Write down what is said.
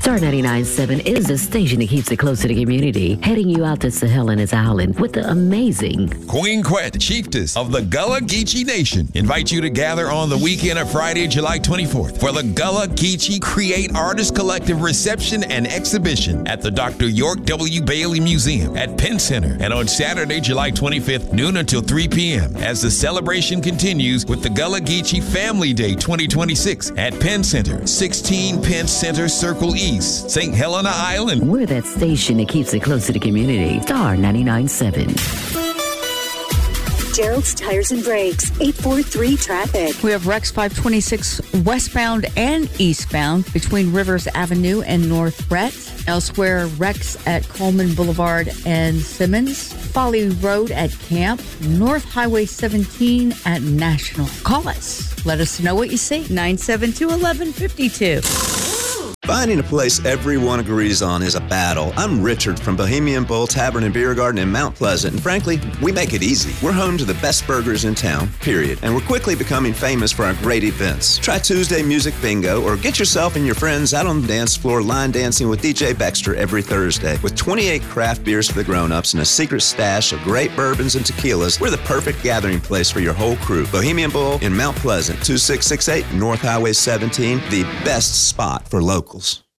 Star 99.7 is the station that keeps it close to the community, heading you out to St. Helena's Island with the amazing Queen Quet, chiefess of the Gullah Geechee Nation, invite you to gather on the weekend of Friday, July 24th for the Gullah Geechee Create Artist Collective Reception and Exhibition at the Dr. York W. Bailey Museum at Penn Center, and on Saturday, July 25th, noon until 3 p.m. as the celebration continues with the Gullah Geechee Family Day 2026 at Penn Center, 16 Penn Center Circle East, St. Helena Island. We're that station that keeps it close to the community. Star 99.7. Gerald's Tires and Brakes, 843 traffic. We have Rex 526 westbound and eastbound between Rivers Avenue and North Brett. Elsewhere, Rex at Coleman Boulevard and Simmons. Folly Road at Camp. North Highway 17 at National. Call us. Let us know what you see. 972-1152. Finding a place everyone agrees on is a battle. I'm Richard from Bohemian Bull Tavern and Beer Garden in Mount Pleasant, and frankly, we make it easy. We're home to the best burgers in town, period. And we're quickly becoming famous for our great events. Try Tuesday Music Bingo, or get yourself and your friends out on the dance floor line dancing with DJ Baxter every Thursday. With 28 craft beers for the grown-ups and a secret stash of great bourbons and tequilas, we're the perfect gathering place for your whole crew. Bohemian Bull in Mount Pleasant, 2668 North Highway 17, the best spot for locals.